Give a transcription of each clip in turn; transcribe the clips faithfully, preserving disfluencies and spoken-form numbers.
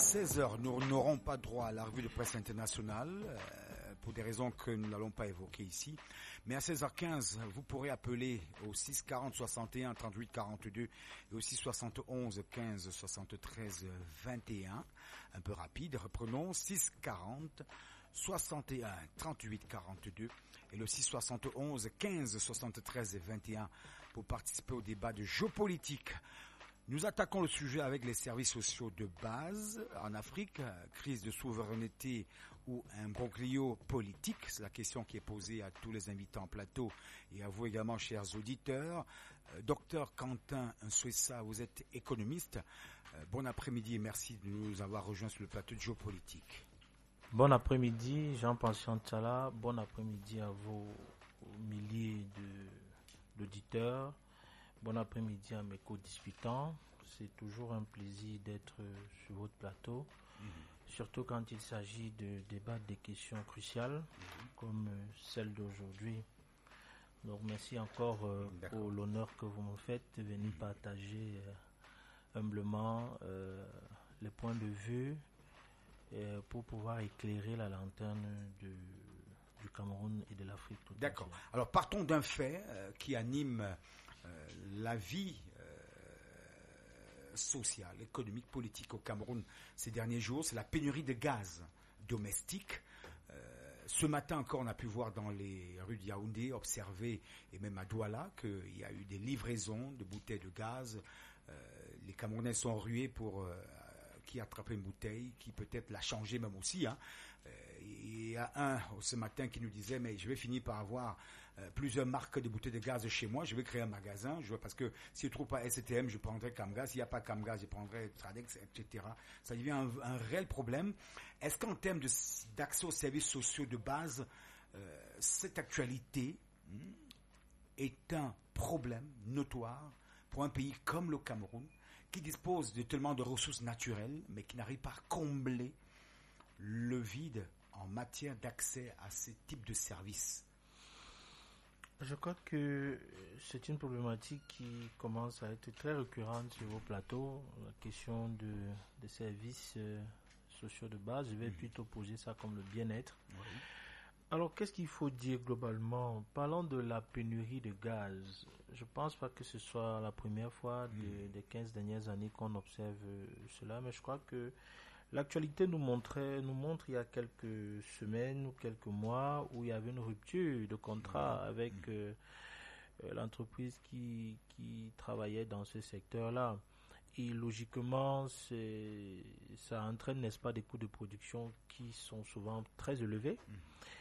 seize heures, nous n'aurons pas droit à la revue de presse internationale, euh, pour des raisons que nous n'allons pas évoquer ici. Mais à seize heures quinze, vous pourrez appeler au six quarante soixante et un trente-huit quarante-deux et au six soixante et onze quinze soixante-treize vingt et un. Un peu rapide, reprenons, six quarante soixante et un trente-huit quarante-deux et le six soixante et onze quinze soixante-treize vingt et un pour participer au débat de géopolitique. Nous attaquons le sujet avec les services sociaux de base en Afrique, crise de souveraineté ou imbroglio politique, c'est la question qui est posée à tous les invités en plateau et à vous également, chers auditeurs. Euh, docteur Quentin Nsouessa, vous êtes économiste. Euh, bon après-midi et merci de nous avoir rejoints sur le plateau de géopolitique. Bon après-midi, Jean-Paul Chantala. Bon après-midi à vos milliers de, d'auditeurs. Bon après-midi à mes co-disputants. C'est toujours un plaisir d'être sur votre plateau, mmh. surtout quand il s'agit de débattre des questions cruciales mmh. comme celle d'aujourd'hui. Donc merci encore euh, pour l'honneur que vous me faites de venir mmh. partager euh, humblement euh, les points de vue euh, pour pouvoir éclairer la lanterne de, du Cameroun et de l'Afrique tout D'accord. entière. Alors partons d'un fait euh, qui anime euh, la vie euh, sociale, économique, politique au Cameroun ces derniers jours, c'est la pénurie de gaz domestique. Euh, ce matin encore, on a pu voir dans les rues de Yaoundé, observer, et même à Douala, qu'il y a eu des livraisons de bouteilles de gaz. Euh, les Camerounais sont rués pour euh, qui attraper une bouteille, qui peut-être l'a changé même aussi. Hein. Euh, il y a un ce matin qui nous disait, mais je vais finir par avoir euh, plusieurs marques de bouteilles de gaz chez moi, je vais créer un magasin, je veux, parce que si je ne trouve pas S T M, je prendrai Camgaz, s'il n'y a pas Camgaz, je prendrai Tradex, et cetera. Ça devient un, un réel problème. Est-ce qu'en termes de, d'accès aux services sociaux de base, euh, cette actualité hmm, est un problème notoire pour un pays comme le Cameroun, qui dispose de tellement de ressources naturelles, mais qui n'arrive pas à combler le vide en matière d'accès à ces types de services? Je crois que c'est une problématique qui commence à être très récurrente sur vos plateaux, la question de, des services euh, sociaux de base. Je vais mmh. plutôt poser ça comme le bien-être. Oui. Alors, qu'est-ce qu'il faut dire globalement? Parlant de la pénurie de gaz, je pense pas que ce soit la première fois de, mmh. des quinze dernières années qu'on observe cela, mais je crois que l'actualité nous montrait, nous montre il y a quelques semaines ou quelques mois où il y avait une rupture de contrat mmh. avec euh, l'entreprise qui, qui travaillait dans ce secteur-là. Et logiquement, c'est, ça entraîne, n'est-ce pas, des coûts de production qui sont souvent très élevés mmh.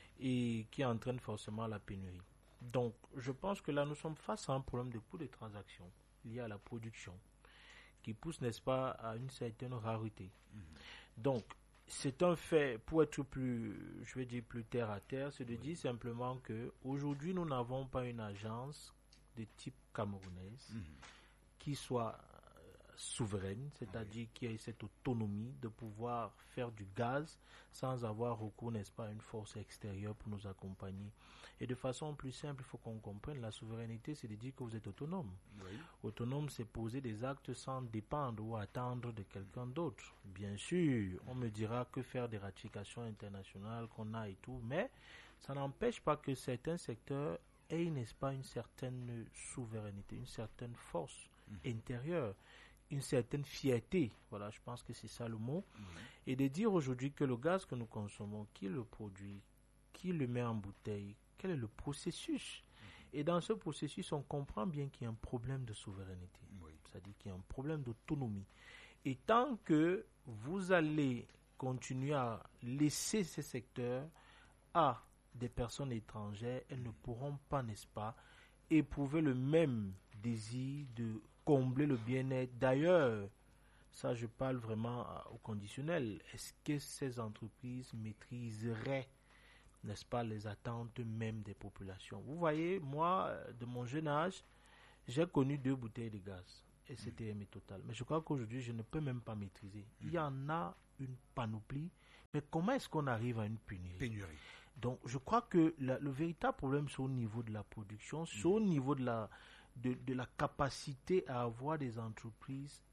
et qui entraînent forcément la pénurie. Donc, je pense que là, nous sommes face à un problème de coût de transaction lié à la production qui pousse, n'est-ce pas, à une certaine rareté. Mmh. Donc, c'est un fait, pour être plus, je vais dire, plus terre à terre, c'est de oui. dire simplement que aujourd'hui, nous n'avons pas une agence de type camerounaise mmh. qui soit souveraine, c'est-à-dire oui. qui ait cette autonomie de pouvoir faire du gaz sans avoir recours, n'est-ce pas, à une force extérieure pour nous accompagner. Et de façon plus simple, il faut qu'on comprenne, la souveraineté, c'est de dire que vous êtes autonome. Oui. Autonome, c'est poser des actes sans dépendre ou attendre de quelqu'un d'autre. Bien sûr, on me dira que faire des ratifications internationales qu'on a et tout, mais ça n'empêche pas que certains secteurs aient, n'est-ce pas, une certaine souveraineté, une certaine force mmh. intérieure, une certaine fierté, voilà, je pense que c'est ça le mot, mmh. et de dire aujourd'hui que le gaz que nous consommons, qui le produit, qui le met en bouteille, quel est le processus, mmh. et dans ce processus, on comprend bien qu'il y a un problème de souveraineté, oui. c'est-à-dire qu'il y a un problème d'autonomie, et tant que vous allez continuer à laisser ces secteurs à des personnes étrangères, elles mmh. ne pourront pas, n'est-ce pas, éprouver le même désir de combler le bien-être. D'ailleurs, ça je parle vraiment au conditionnel. Est-ce que ces entreprises maîtriseraient, n'est-ce pas, les attentes même des populations? Vous voyez, moi, de mon jeune âge, j'ai connu deux bouteilles de gaz. Et c'était aimé total. Mais je crois qu'aujourd'hui, je ne peux même pas maîtriser. Il y en a une panoplie. Mais comment est-ce qu'on arrive à une pénurie? Pénurie. Donc, je crois que la, le véritable problème, c'est au niveau de la production, c'est mmh. au niveau de la, de, de la capacité à avoir des entreprises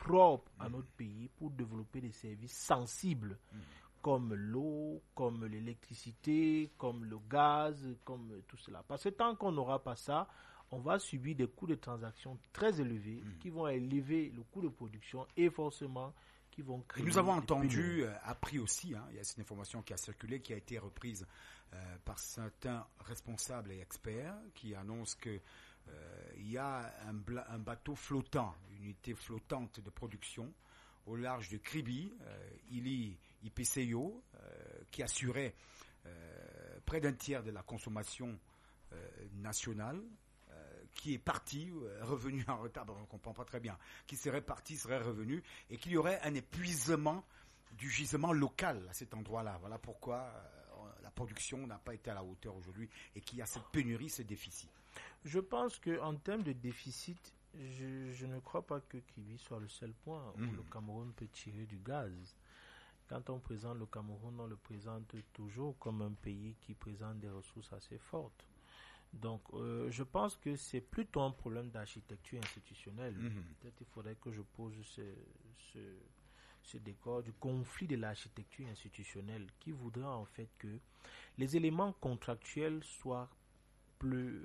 propre à notre pays pour développer des services sensibles mmh. comme l'eau, comme l'électricité, comme le gaz, comme tout cela. Parce que tant qu'on n'aura pas ça, on va subir des coûts de transaction très élevés mmh. qui vont élever le coût de production et forcément qui vont créer. Et nous avons entendu, euh, appris aussi, hein, il y a cette information qui a circulé, qui a été reprise euh, par certains responsables et experts qui annoncent que euh, il y a un, bla- un bateau flottant, une unité flottante de production au large de Kribi, euh, Ili Ipeseyo, euh, qui assurait euh, près d'un tiers de la consommation euh, nationale, euh, qui est parti, euh, revenu en retard, bon, on ne comprend pas très bien, qui serait parti, serait revenu, et qu'il y aurait un épuisement du gisement local à cet endroit-là. Voilà pourquoi euh, la production n'a pas été à la hauteur aujourd'hui et qu'il y a cette pénurie, ce déficit. Je pense qu'en termes de déficit, je, je ne crois pas que Kribi soit le seul point où mmh. le Cameroun peut tirer du gaz. Quand on présente le Cameroun, on le présente toujours comme un pays qui présente des ressources assez fortes. Donc, euh, je pense que c'est plutôt un problème d'architecture institutionnelle. Mmh. Peut-être qu'il faudrait que je pose ce, ce, ce décor du conflit de l'architecture institutionnelle qui voudrait en fait que les éléments contractuels soient plus,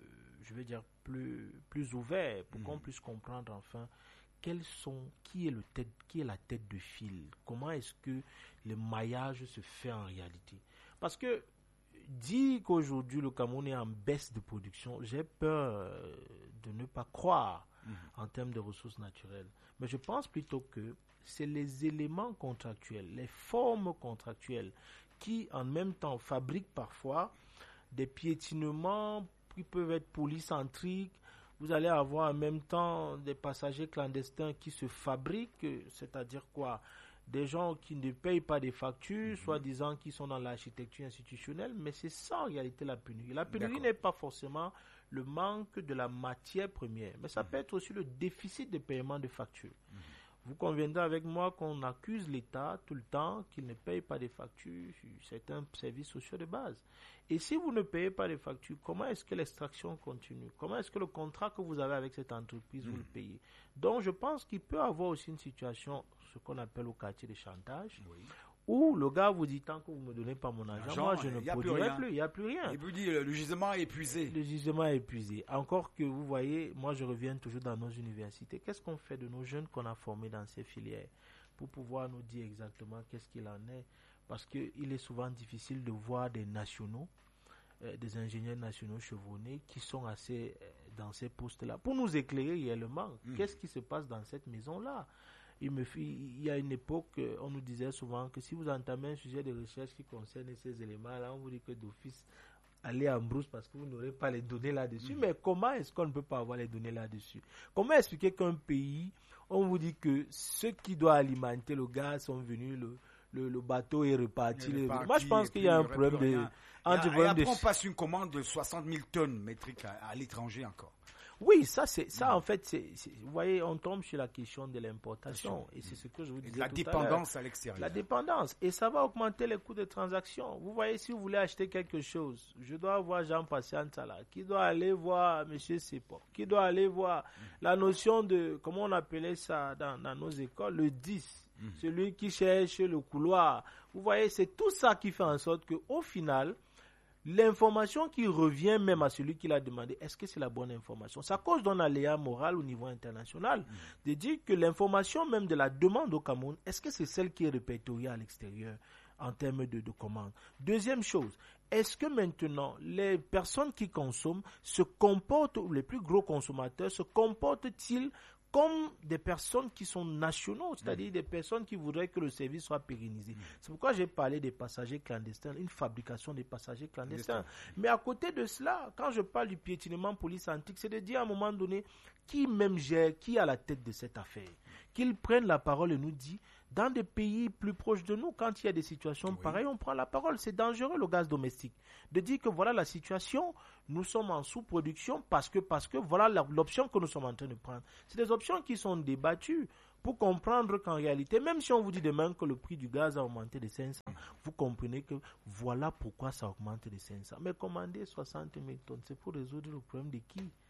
je veux dire, plus, plus ouverts pour mmh. qu'on puisse comprendre enfin quels sont, qui est, le tête, qui est la tête de fil, comment est-ce que le maillage se fait en réalité. Parce que dire qu'aujourd'hui le Cameroun est en baisse de production, j'ai peur de ne pas croire mmh. en termes de ressources naturelles. Mais je pense plutôt que c'est les éléments contractuels, les formes contractuelles qui en même temps fabriquent parfois des piétinements qui peuvent être polycentriques. Vous allez avoir en même temps des passagers clandestins qui se fabriquent, c'est-à-dire quoi ? Des gens qui ne payent pas des factures, mmh. soi-disant qui sont dans l'architecture institutionnelle, mais c'est ça en réalité la pénurie. La pénurie D'accord. n'est pas forcément le manque de la matière première, mais ça mmh. peut être aussi le déficit de paiement de factures. Mmh. Vous conviendrez avec moi qu'on accuse l'État tout le temps qu'il ne paye pas des factures, c'est un service social de base. Et si vous ne payez pas les factures, comment est-ce que l'extraction continue? Comment est-ce que le contrat que vous avez avec cette entreprise, mmh. vous le payez? Donc je pense qu'il peut y avoir aussi une situation, ce qu'on appelle au quartier de chantage, oui. où le gars vous dit tant que vous ne me donnez pas mon argent, Genre, moi je ne produirai plus, il n'y a plus rien. Il vous dit le gisement est épuisé. Le gisement est épuisé. Encore que vous voyez, moi je reviens toujours dans nos universités. Qu'est-ce qu'on fait de nos jeunes qu'on a formés dans ces filières pour pouvoir nous dire exactement qu'est-ce qu'il en est? Parce qu'il est souvent difficile de voir des nationaux, euh, des ingénieurs nationaux chevronnés qui sont assez euh, dans ces postes-là. Pour nous éclairer réellement, mmh. qu'est-ce qui se passe dans cette maison-là? Il, me, il y a une époque, on nous disait souvent que si vous entamez un sujet de recherche qui concerne ces éléments-là, on vous dit que d'office, allez en brousse parce que vous n'aurez pas les données là-dessus. Mmh. Mais comment est-ce qu'on ne peut pas avoir les données là-dessus? Comment expliquer qu'un pays, on vous dit que ceux qui doivent alimenter le gaz sont venus, le, le, le bateau est reparti. est reparti Moi, je pense qu'il y a un problème de... Et, et après, on passe une commande de soixante mille tonnes métriques à, à l'étranger encore. Oui, ça, c'est, ça mmh. en fait, c'est, c'est, vous voyez, on tombe sur la question de l'importation. Et c'est ce que je vous disais La tout dépendance à, à l'extérieur. La dépendance. Et ça va augmenter les coûts de transaction. Vous voyez, si vous voulez acheter quelque chose, je dois voir Jean Patience là, qui doit aller voir M. Sepo, qui doit aller voir mmh. la notion de, comment on appelait ça dans, dans nos écoles, le dix, mmh. celui qui cherche le couloir. Vous voyez, c'est tout ça qui fait en sorte qu'au final, l'information qui revient même à celui qui l'a demandé, est-ce que c'est la bonne information? Ça cause d'un aléa moral au niveau international mmh. de dire que l'information même de la demande au Cameroun, est-ce que c'est celle qui est répertoriée à l'extérieur en termes de, de commande? Deuxième chose, est-ce que maintenant les personnes qui consomment se comportent, ou les plus gros consommateurs, se comportent-ils comme des personnes qui sont nationaux, c'est-à-dire mmh. des personnes qui voudraient que le service soit pérennisé. Mmh. C'est pourquoi j'ai parlé des passagers clandestins, une fabrication des passagers clandestins. Mmh. Mais à côté de cela, quand je parle du piétinement polycentrique, c'est de dire à un moment donné, qui même gère, qui est à la tête de cette affaire? Qu'ils prennent la parole et nous disent, dans des pays plus proches de nous, quand il y a des situations oui. pareilles, on prend la parole. C'est dangereux le gaz domestique. De dire que voilà la situation, nous sommes en sous-production parce que, parce que voilà l'option que nous sommes en train de prendre. C'est des options qui sont débattues pour comprendre qu'en réalité, même si on vous dit demain que le prix du gaz a augmenté de cinq cents, vous comprenez que voilà pourquoi ça augmente de cinq cents. Mais commander soixante mille tonnes, c'est pour résoudre le problème de qui?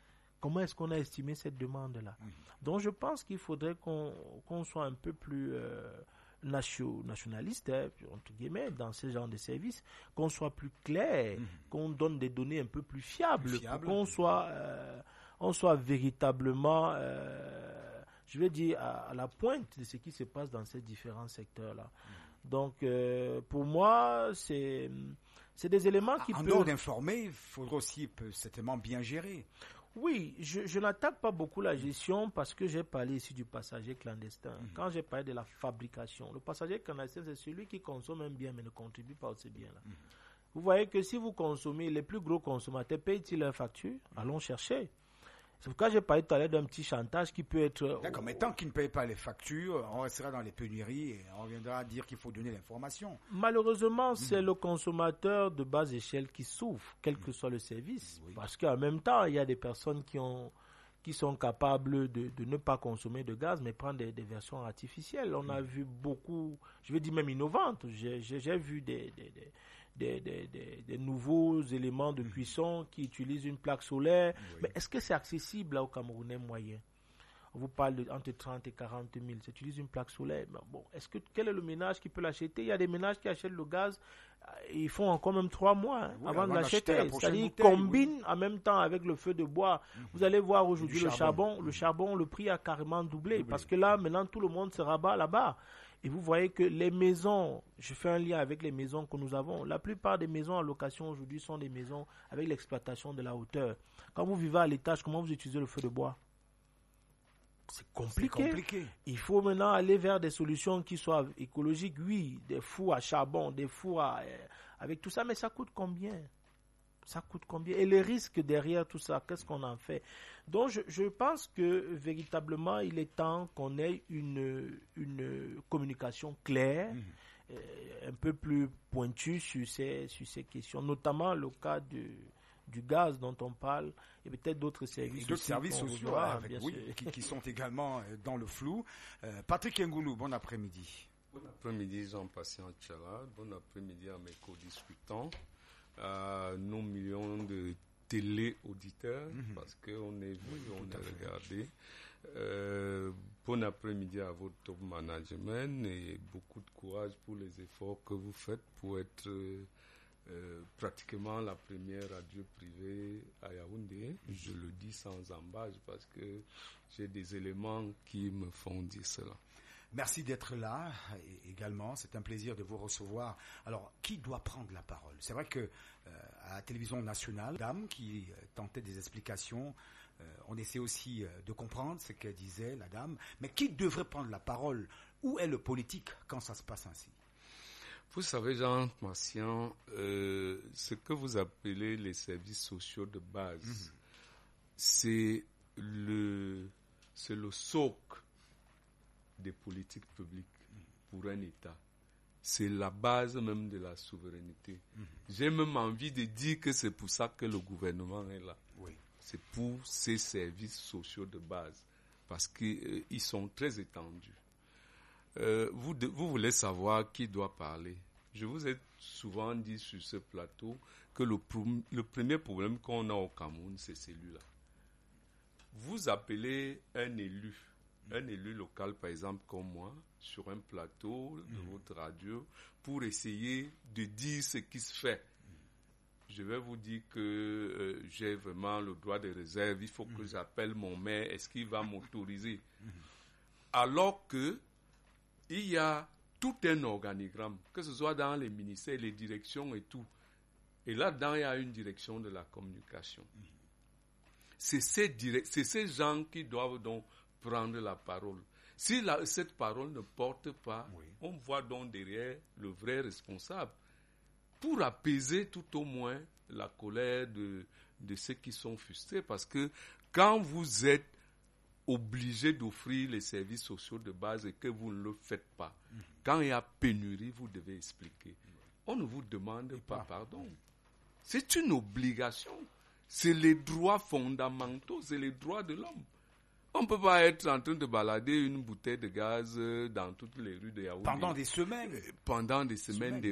comment est-ce qu'on a estimé cette demande-là? Mmh. Donc je pense qu'il faudrait qu'on, qu'on soit un peu plus euh, nation, nationaliste, hein, entre guillemets, dans ce genre de services, qu'on soit plus clair, mmh. qu'on donne des données un peu plus fiables, plus fiable. qu'on soit, euh, on soit véritablement, euh, je vais dire, à, à la pointe de ce qui se passe dans ces différents secteurs-là. Mmh. Donc euh, pour moi, c'est, c'est des éléments qui en peuvent... En dehors d'informer, il faudra aussi certainement bien gérer. Oui, je, je n'attaque pas beaucoup la gestion parce que j'ai parlé ici du passager clandestin. Mmh. Quand j'ai parlé de la fabrication, le passager clandestin, c'est celui qui consomme un bien mais ne contribue pas à ce bien-là. Mmh. Vous voyez que si vous consommez, les plus gros consommateurs payent-ils leurs factures? Mmh. Allons chercher. C'est pourquoi j'ai parlé tout à l'heure d'un petit chantage qui peut être... D'accord, mais tant qu'ils ne payent pas les factures, on restera dans les pénuries et on viendra dire qu'il faut donner l'information. Malheureusement, mmh. c'est le consommateur de bas échelle qui souffre, quel que soit le service. Oui. Parce qu'en même temps, il y a des personnes qui, ont, qui sont capables de, de ne pas consommer de gaz, mais prendre des, des versions artificielles. On mmh. a vu beaucoup, je vais dire même innovantes. J'ai, j'ai, j'ai vu des... des, des Des, des, des, des nouveaux éléments de cuisson qui utilisent une plaque solaire. Oui. Mais est-ce que c'est accessible là, au Camerounais moyen? On vous parle de entre trente et quarante mille. Ça utilise une plaque solaire. Mais bon, est-ce que, quel est le ménage qui peut l'acheter? Il y a des ménages qui achètent le gaz, ils font encore même trois mois oui, avant, avant de l'acheter. C'est-à-dire qu'ils combinent oui. en même temps avec le feu de bois. Mm-hmm. Vous allez voir aujourd'hui le charbon. charbon. Mm-hmm. Le charbon, le prix a carrément doublé. doublé. Parce que là, maintenant, tout le monde se rabat là-bas. Et vous voyez que les maisons, je fais un lien avec les maisons que nous avons. La plupart des maisons en location aujourd'hui sont des maisons avec l'exploitation de la hauteur. Quand vous vivez à l'étage, comment vous utilisez le feu de bois? C'est compliqué. C'est compliqué. Il faut maintenant aller vers des solutions qui soient écologiques. Oui, des fours à charbon, des fours à, euh, avec tout ça, mais ça coûte combien? Ça coûte combien? Et les risques derrière tout ça, qu'est-ce qu'on en fait? Donc, je, je pense que véritablement, il est temps qu'on ait une, une communication claire, mmh. euh, un peu plus pointue sur ces, sur ces questions, notamment le cas de, du gaz dont on parle, et peut-être d'autres services, et d'autres services sociaux voit, avec, bien oui, sûr. Qui, qui sont également dans le flou. Euh, Patrick Ngoulou, bon après-midi. Bon après-midi, Jean-Patient Tchara. Bon après-midi à mes co-discutants. À nos millions de télé-auditeurs, mmh. parce qu'on est vu, oui, on est regardé. Euh, bon après-midi à votre top management et beaucoup de courage pour les efforts que vous faites pour être euh, pratiquement la première radio privée à Yaoundé. Je le dis sans embâche parce que j'ai des éléments qui me font dire cela. Merci d'être là également. C'est un plaisir de vous recevoir. Alors, qui doit prendre la parole? C'est vrai que euh, à la télévision nationale, dame qui euh, tentait des explications, euh, on essaie aussi euh, de comprendre ce qu'elle disait, la dame. Mais qui devrait prendre la parole? Où est le politique quand ça se passe ainsi? Vous savez, Jean Patient, euh, ce que vous appelez les services sociaux de base, mmh. c'est le, c'est le socle des politiques publiques pour un État. C'est la base même de la souveraineté. Mmh. J'ai même envie de dire que c'est pour ça que le gouvernement est là. Oui. C'est pour ces services sociaux de base, parce qu'ils euh, sont très étendus. Euh, vous, de, vous voulez savoir qui doit parler. Je vous ai souvent dit sur ce plateau que le, pr- le premier problème qu'on a au Cameroun, c'est celui-là. Vous appelez un élu, un élu local, par exemple, comme moi, sur un plateau de mmh. votre radio, pour essayer de dire ce qui se fait. Mmh. Je vais vous dire que euh, j'ai vraiment le droit de réserve, il faut mmh. que j'appelle mon maire, est-ce qu'il va m'autoriser? Mmh. Alors que il y a tout un organigramme, que ce soit dans les ministères, les directions et tout. Et là-dedans, il y a une direction de la communication. Mmh. C'est ces, direct, c'est ces gens qui doivent donc prendre la parole. Si la, cette parole ne porte pas, oui. on voit donc derrière le vrai responsable pour apaiser tout au moins la colère de, de ceux qui sont frustrés. Parce que quand vous êtes obligé d'offrir les services sociaux de base et que vous ne le faites pas, mmh. quand il y a pénurie, vous devez expliquer. Mmh. On ne vous demande pas, pas pardon. C'est une obligation. C'est les droits fondamentaux, c'est les droits de l'homme. On ne peut pas être en train de balader une bouteille de gaz dans toutes les rues de Yaoundé. Pendant des semaines. Pendant des semaines, semaines. Des